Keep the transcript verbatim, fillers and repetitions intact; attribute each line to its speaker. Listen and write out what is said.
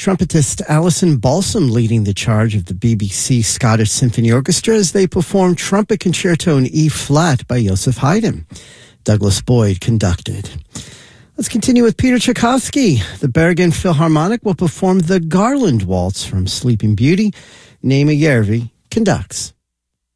Speaker 1: Trumpetist Alison Balsam leading the charge of the B B C Scottish Symphony Orchestra as they perform Trumpet Concerto in E-flat by Joseph Haydn. Douglas Boyd conducted. Let's continue with Peter Tchaikovsky. The Bergen Philharmonic will perform the Garland Waltz from Sleeping Beauty. Naima Järvi conducts.